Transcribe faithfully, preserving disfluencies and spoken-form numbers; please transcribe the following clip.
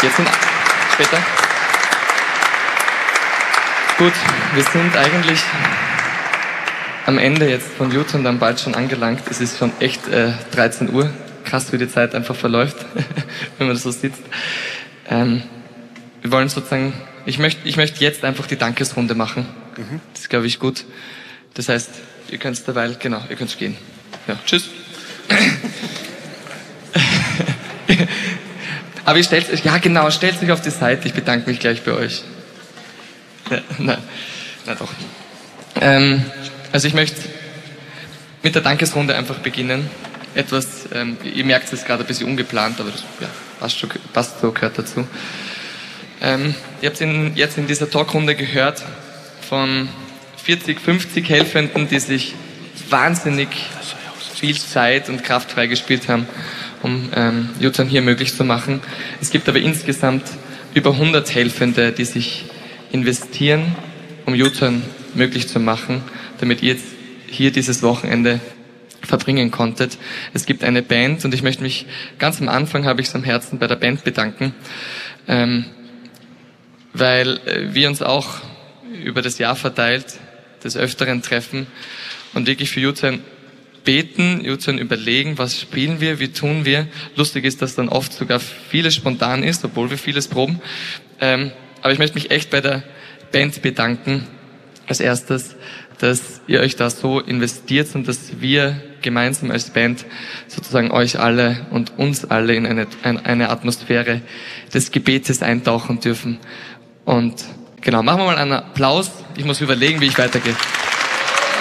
Jetzt sind später. Gut, wir sind eigentlich am Ende jetzt von U-Turn dann bald schon angelangt. Es ist schon echt äh, dreizehn Uhr. Krass, wie die Zeit einfach verläuft, wenn man das so sitzt. Ähm, wir wollen sozusagen, ich möchte ich möchte jetzt einfach die Dankesrunde machen. Mhm. Das ist, glaube ich, gut. Das heißt, ihr könnt derweil, genau, ihr könnt gehen. Ja, tschüss. Aber ihr stellt euch, ja genau, stellt euch auf die Seite, ich bedanke mich gleich bei euch. Ja, nein, na doch. Ähm, also ich möchte mit der Dankesrunde einfach beginnen. Etwas, ähm, ihr merkt es gerade ein bisschen ungeplant, aber das ja, passt, schon, passt so, gehört dazu. Ähm, ihr habt in, jetzt in dieser Talkrunde gehört von vierzig, fünfzig Helfenden, die sich wahnsinnig viel Zeit und Kraft freigespielt haben, um ähm, U-Turn hier möglich zu machen. Es gibt aber insgesamt über hundert Helfende, die sich investieren, um U-Turn möglich zu machen, damit ihr jetzt hier dieses Wochenende verbringen konntet. Es gibt eine Band und ich möchte mich, ganz am Anfang habe ich es am Herzen, bei der Band bedanken, ähm, weil äh, wir uns auch über das Jahr verteilt des Öfteren treffen und wirklich für U-Turn beten, U-Turn überlegen, was spielen wir, wie tun wir. Lustig ist, dass dann oft sogar vieles spontan ist, obwohl wir vieles proben. Ähm, aber ich möchte mich echt bei der Band bedanken, als erstes, dass ihr euch da so investiert und dass wir gemeinsam als Band sozusagen euch alle und uns alle in eine, eine Atmosphäre des Gebetes eintauchen dürfen. Und genau, machen wir mal einen Applaus. Ich muss überlegen, wie ich weitergehe.